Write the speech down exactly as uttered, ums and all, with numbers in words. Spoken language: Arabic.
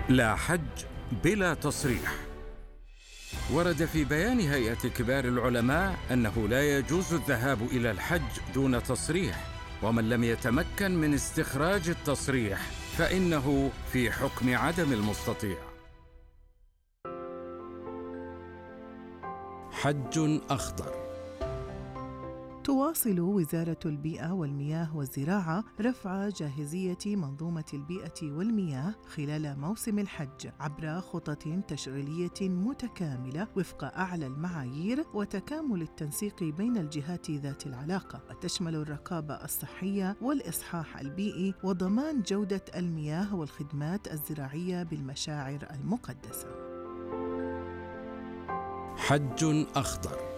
لا حج بلا تصريح. ورد في بيان هيئة كبار العلماء أنه لا يجوز الذهاب إلى الحج دون تصريح، ومن لم يتمكن من استخراج التصريح فإنه في حكم عدم المستطيع. حج أخضر. تواصل وزارة البيئة والمياه والزراعة رفع جاهزية منظومة البيئة والمياه خلال موسم الحج عبر خطط تشغيلية متكاملة وفق أعلى المعايير وتكامل التنسيق بين الجهات ذات العلاقة، وتشمل الرقابة الصحية والإصحاح البيئي وضمان جودة المياه والخدمات الزراعية بالمشاعر المقدسة. حج أخضر.